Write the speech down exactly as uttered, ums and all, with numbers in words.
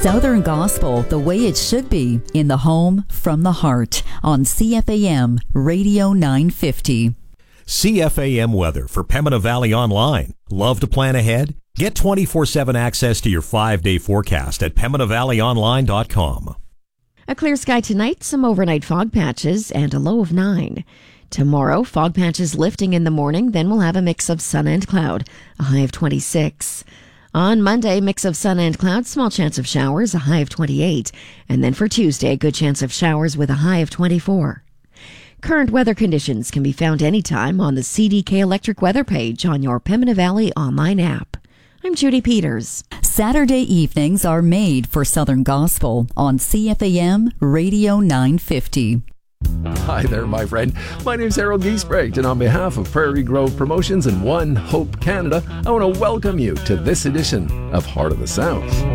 Southern Gospel, the way it should be, in the home, from the heart, on C F A M Radio nine fifty. C F A M weather for Pembina Valley Online. Love to plan ahead? Get twenty-four seven access to your five-day forecast at pembina valley online dot com. A clear sky tonight, some overnight fog patches, and a low of nine. Tomorrow, fog patches lifting in the morning, then we'll have a mix of sun and cloud, a high of twenty-six. On Monday, mix of sun and cloud, small chance of showers, a high of twenty-eight. And then for Tuesday, a good chance of showers with a high of twenty-four. Current weather conditions can be found anytime on the C D K Electric weather page on your Pembina Valley online app. I'm Judy Peters. Saturday evenings are made for Southern Gospel on C F A M Radio nine fifty. Hi there, my friend. My name's Harold Giesbrecht, and on behalf of Prairie Grove Promotions and One Hope Canada, I want to welcome you to this edition of Heart of the South.